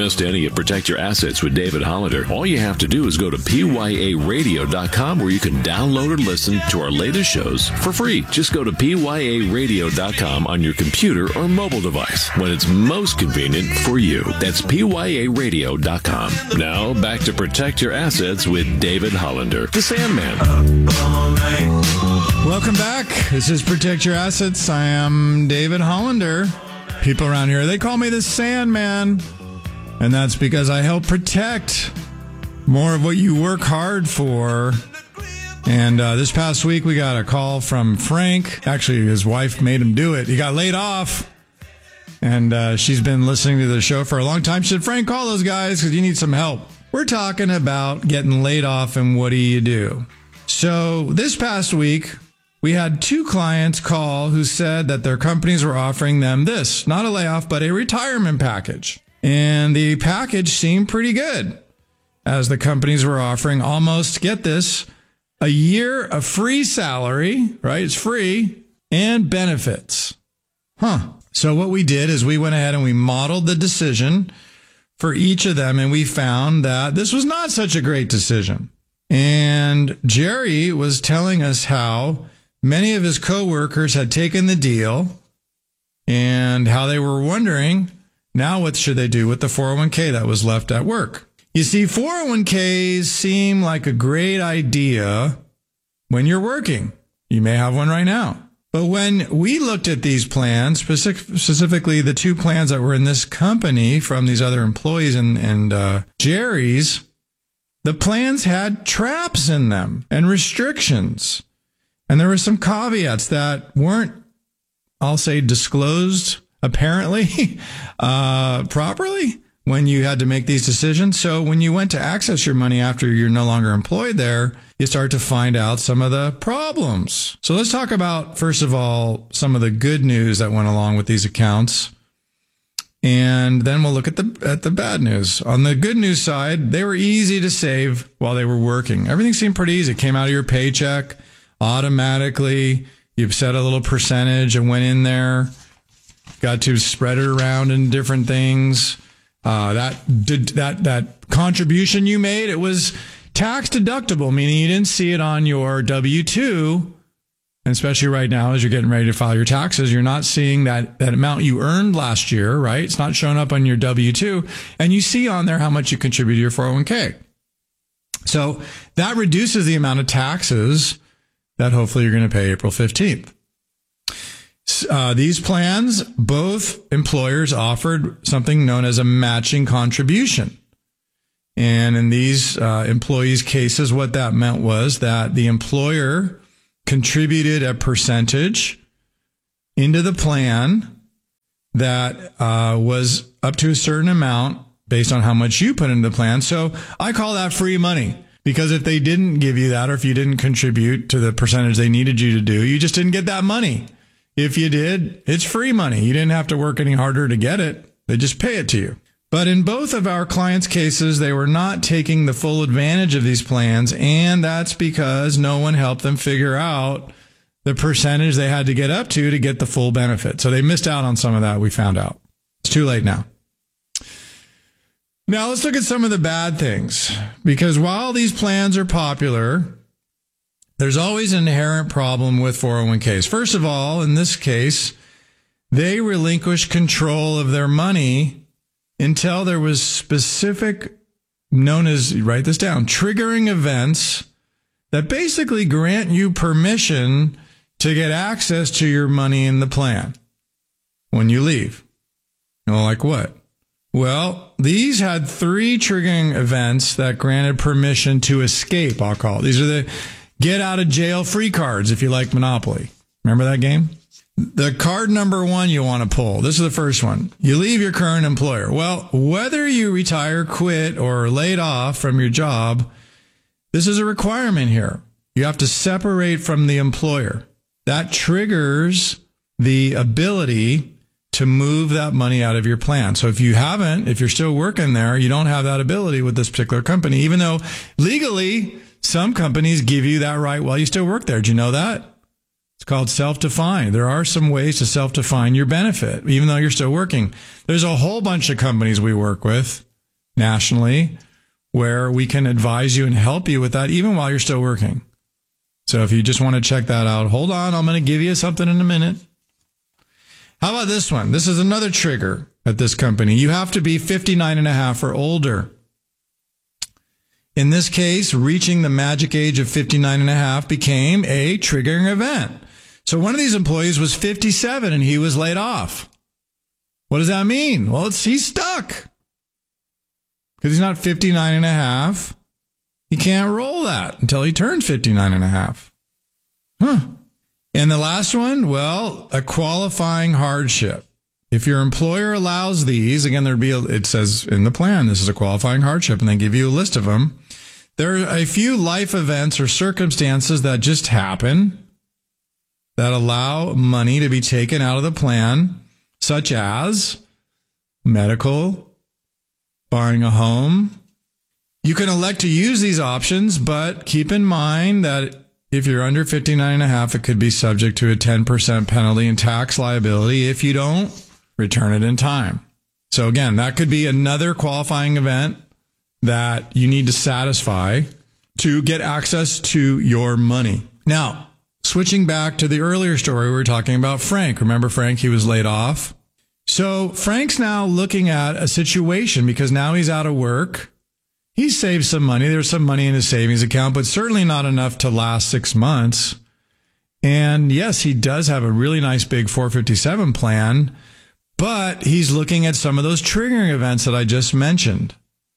missed any of Protect Your Assets with David Hollander, all you have to do is go to PYARadio.com where you can download or listen to our latest shows for free. Just go to PYARadio.com on your computer or mobile device when it's most convenient for you. That's PYARadio.com. Now, back to Protect Your Assets with David Hollander, the Sandman. Welcome back. This is Protect Your Assets. I am David Hollander. People around here, they call me the Sandman. And that's because I help protect more of what you work hard for. And this past week, we got a call from Frank. Actually, his wife made him do it. He got laid off. And she's been listening to the show for a long time. She said, Frank, call those guys because you need some help. We're talking about getting laid off and what do you do? So this past week, we had 2 clients call who said that their companies were offering them this, not a layoff, but a retirement package. And the package seemed pretty good as the companies were offering almost, get this, a year of free salary, right? It's free, and benefits. So what we did is we went ahead and we modeled the decision for each of them, and we found that this was not such a great decision. And Jerry was telling us how many of his coworkers had taken the deal and how they were wondering, now what should they do with the 401k that was left at work? You see, 401ks seem like a great idea when you're working. You may have one right now. But when we looked at these plans, specifically the 2 plans that were in this company from these other employees and Jerry's, the plans had traps in them and restrictions. And there were some caveats that weren't, I'll say, disclosed apparently properly when you had to make these decisions. So when you went to access your money after you're no longer employed there, you start to find out some of the problems. So let's talk about, first of all, some of the good news that went along with these accounts. And then we'll look at the bad news. On the good news side, they were easy to save while they were working. Everything seemed pretty easy. It came out of your paycheck automatically. You set a little percentage and went in there, got to spread it around in different things. That contribution you made, it was tax deductible, meaning you didn't see it on your W-2. And especially right now, as you're getting ready to file your taxes, you're not seeing that amount you earned last year, right? It's not showing up on your W-2. And you see on there how much you contribute to your 401k. So that reduces the amount of taxes that hopefully you're going to pay April 15th. These plans, both employers offered something known as a matching contribution. And in these employees' cases, what that meant was that the employer contributed a percentage into the plan that was up to a certain amount based on how much you put into the plan. So I call that free money, because if they didn't give you that, or if you didn't contribute to the percentage they needed you to do, you just didn't get that money. If you did, it's free money. You didn't have to work any harder to get it. They just pay it to you. But in both of our clients' cases, they were not taking the full advantage of these plans, and that's because no one helped them figure out the percentage they had to get up to get the full benefit. So they missed out on some of that, we found out. It's too late now. Now let's look at some of the bad things, because while these plans are popular, there's always an inherent problem with 401ks. First of all, in this case, they relinquish control of their money until there was specific, known as, write this down, triggering events that basically grant you permission to get access to your money in the plan when you leave. Well, like what? Well, these had 3 triggering events that granted permission to escape, I'll call it. These are the get out of jail free cards if you like Monopoly. Remember that game? The card number 1 you want to pull. This is the first one. You leave your current employer. Well, whether you retire, quit, or laid off from your job, this is a requirement here. You have to separate from the employer. That triggers the ability to move that money out of your plan. So if you're still working there, you don't have that ability with this particular company, even though legally some companies give you that right while you still work there. Do you know that? It's called self-define. There are some ways to self-define your benefit, even though you're still working. There's a whole bunch of companies we work with nationally where we can advise you and help you with that even while you're still working. So if you just want to check that out, hold on. I'm going to give you something in a minute. How about this one? This is another trigger at this company. You have to be 59 and a half or older. In this case, reaching the magic age of 59 and a half became a triggering event. So one of these employees was 57 and he was laid off. What does that mean? Well, he's stuck. Because he's not 59 and a half. He can't roll that until he turns 59 and a half. And the last one, well, a qualifying hardship. If your employer allows these, again, it says in the plan, this is a qualifying hardship, and they give you a list of them. There are a few life events or circumstances that just happen that allow money to be taken out of the plan, such as medical, buying a home. You can elect to use these options, but keep in mind that if you're under 59 and a half, it could be subject to a 10% penalty and tax liability if you don't return it in time. So again, that could be another qualifying event that you need to satisfy to get access to your money. Now, switching back to the earlier story, we were talking about Frank. Remember Frank? He was laid off. So Frank's now looking at a situation because now he's out of work. He saved some money. There's some money in his savings account, but certainly not enough to last 6 months. And yes, he does have a really nice big 457 plan, but he's looking at some of those triggering events that I just mentioned.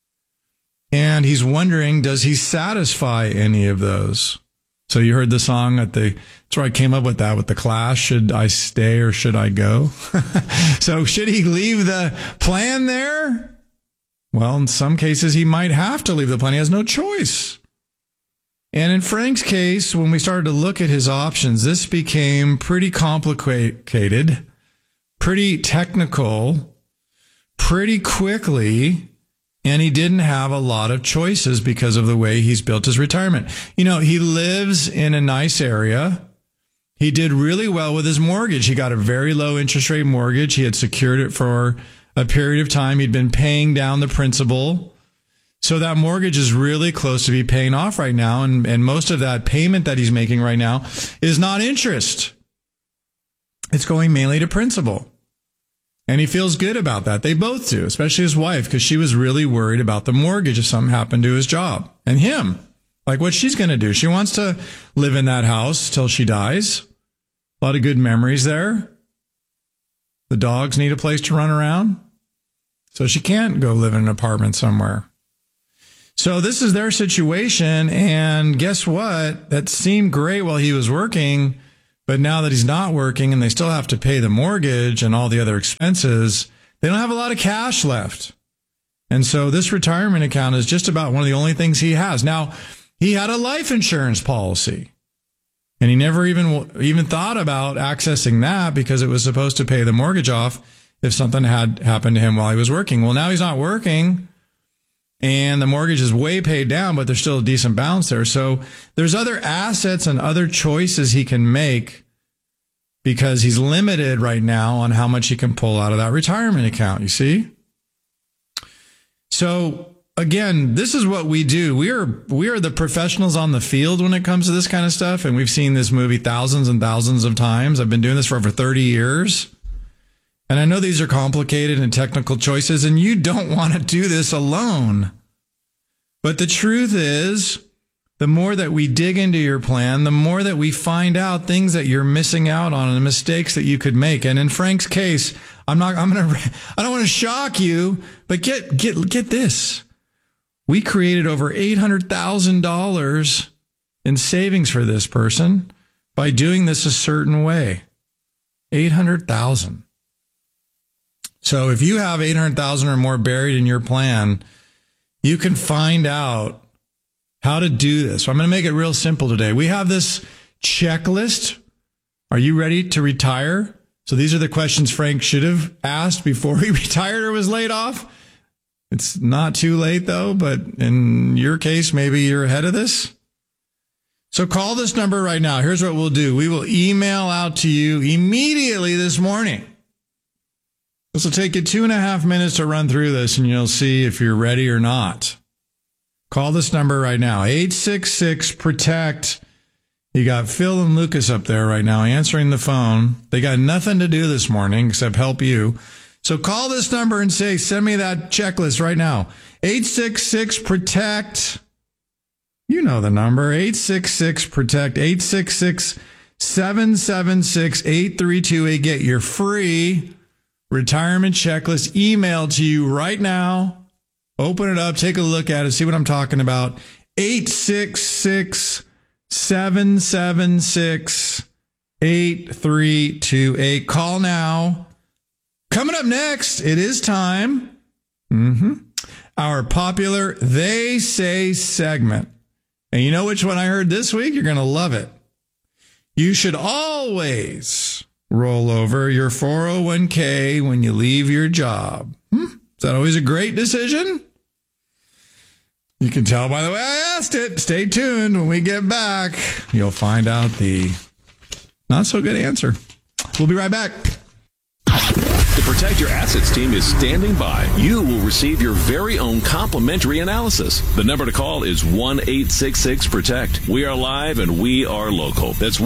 And he's wondering, does he satisfy any of those? So you heard the song that's where I came up with that with the Clash. Should I stay or should I go? So should he leave the plan there? Well, in some cases, he might have to leave the plan. He has no choice. And in Frank's case, when we started to look at his options, this became pretty complicated, pretty technical, pretty quickly. And he didn't have a lot of choices because of the way he's built his retirement. You know, he lives in a nice area. He did really well with his mortgage. He got a very low interest rate mortgage. He had secured it for a period of time. He'd been paying down the principal. So that mortgage is really close to be paying off right now. And most of that payment that he's making right now is not interest. It's going mainly to principal. And he feels good about that. They both do, especially his wife, because she was really worried about the mortgage if something happened to his job. And him, like what she's going to do. She wants to live in that house till she dies. A lot of good memories there. The dogs need a place to run around. So she can't go live in an apartment somewhere. So this is their situation. And guess what? That seemed great while he was working. But now that he's not working and they still have to pay the mortgage and all the other expenses, they don't have a lot of cash left. And so this retirement account is just about one of the only things he has. Now, he had a life insurance policy and he never even thought about accessing that because it was supposed to pay the mortgage off if something had happened to him while he was working. Well, now he's not working and the mortgage is way paid down, but there's still a decent balance there. So there's other assets and other choices he can make because he's limited right now on how much he can pull out of that retirement account, you see? So again, this is what we do. We are the professionals on the field when it comes to this kind of stuff. And we've seen this movie thousands and thousands of times. I've been doing this for over 30 years. And I know these are complicated and technical choices, and you don't want to do this alone. But the truth is, the more that we dig into your plan, the more that we find out things that you're missing out on and the mistakes that you could make. And in Frank's case, I don't want to shock you, but get this. We created over $800,000 in savings for this person by doing this a certain way. $800,000. So if you have $800,000 or more buried in your plan, you can find out how to do this. So I'm going to make it real simple today. We have this checklist. Are you ready to retire? So these are the questions Frank should have asked before he retired or was laid off. It's not too late, though, but in your case, maybe you're ahead of this. So call this number right now. Here's what we'll do. We will email out to you immediately this morning This will take you 2.5 minutes to run through this, and you'll see if you're ready or not. Call this number right now, 866-PROTECT. You got Phil and Lucas up there right now answering the phone. They got nothing to do this morning except help you. So call this number and say, send me that checklist right now. 866-PROTECT. You know the number, 866-PROTECT, 866-776-8328. Get your free retirement checklist emailed to you right now. Open it up, take a look at it, see what I'm talking about. 866-776-8328. Call now. Coming up next, it is time. Our popular They Say segment. And you know which one I heard this week? You're going to love it. You should always roll over your 401k when you leave your job. Is that always a great decision? You can tell by the way I asked it. Stay tuned. When we get back, you'll find out the not so good answer. We'll be right back. The Protect Your Assets team is standing by. You will receive your very own complimentary analysis. The number to call is 1-866-PROTECT. We are live and we are local. That's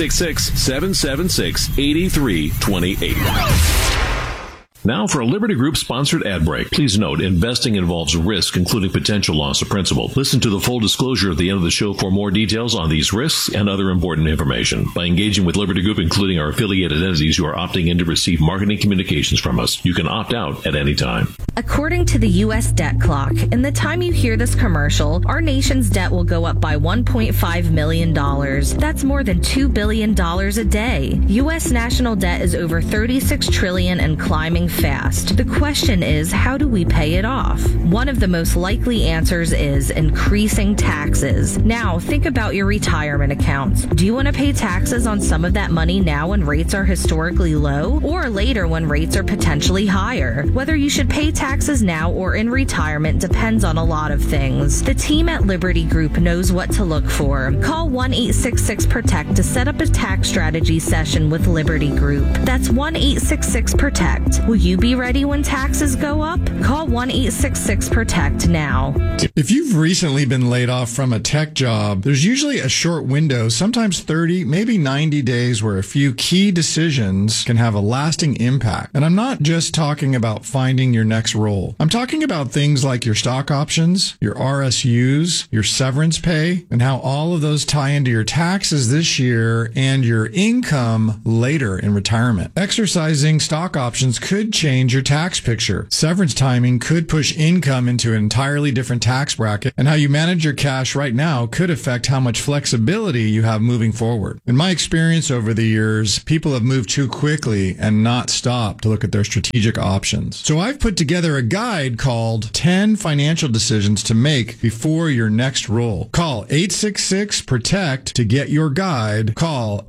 1-866-776-8328. Now for a Liberty Group-sponsored ad break. Please note, investing involves risk, including potential loss of principal. Listen to the full disclosure at the end of the show for more details on these risks and other important information. By engaging with Liberty Group, including our affiliated entities, you are opting in to receive marketing communications from us. You can opt out at any time. According to the U.S. debt clock, in the time you hear this commercial, our nation's debt will go up by $1.5 million. That's more than $2 billion a day. U.S. national debt is over $36 trillion and climbing fast. The question is, how do we pay it off? One of the most likely answers is increasing taxes. Now, think about your retirement accounts. Do you want to pay taxes on some of that money now when rates are historically low, or later when rates are potentially higher? Whether you should pay taxes now or in retirement depends on a lot of things. The team at Liberty Group knows what to look for. Call 1-866-PROTECT to set up a tax strategy session with Liberty Group. That's 1-866-PROTECT. Will you be ready when taxes go up? Call 1-866-PROTECT now. If you've recently been laid off from a tech job, there's usually a short window, sometimes 30, maybe 90 days, where a few key decisions can have a lasting impact. And I'm not just talking about finding your next role. I'm talking about things like your stock options, your RSUs, your severance pay, and how all of those tie into your taxes this year and your income later in retirement. Exercising stock options could change your tax picture. Severance timing could push income into an entirely different tax bracket, and how you manage your cash right now could affect how much flexibility you have moving forward. In my experience over the years, people have moved too quickly and not stopped to look at their strategic options. So I've put together a guide called 10 Financial Decisions to Make Before Your Next Role. Call 866-PROTECT to get your guide. Call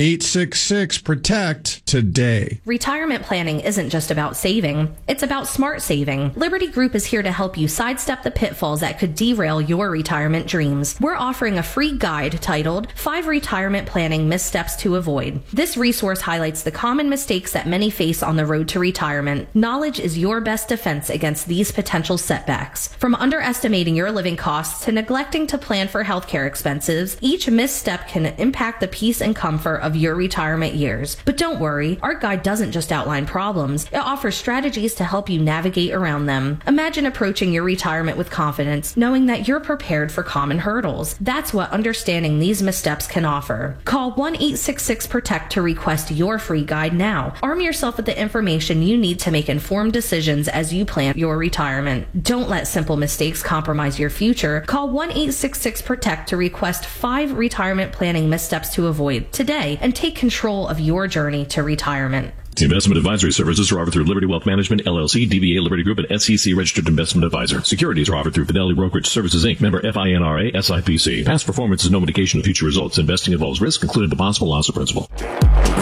866-PROTECT today. Retirement planning isn't just about saving, it's about smart saving. Liberty Group is here to help you sidestep the pitfalls that could derail your retirement dreams. We're offering a free guide titled 5 Retirement Planning Missteps to Avoid. This resource highlights the common mistakes that many face on the road to retirement. Knowledge is your best defense against these potential setbacks. From underestimating your living costs to neglecting to plan for healthcare expenses, each misstep can impact the peace and comfort of your retirement years. But don't worry, our guide doesn't just outline problems, it offers strategies to help you navigate around them. Imagine approaching your retirement with confidence, knowing that you're prepared for common hurdles. That's what understanding these missteps can offer. Call 1-866-PROTECT to request your free guide now. Arm yourself with the information you need to make informed decisions as you plan your retirement. Don't let simple mistakes compromise your future. Call 1-866-PROTECT to request 5 retirement planning missteps to avoid today and take control of your journey to retirement. Investment advisory services are offered through Liberty Wealth Management, LLC, DBA Liberty Group, and SEC Registered Investment Advisor. Securities are offered through Fidelity Brokerage Services, Inc., member FINRA, SIPC. Past performance is no indication of future results. Investing involves risk, including the possible loss of principal.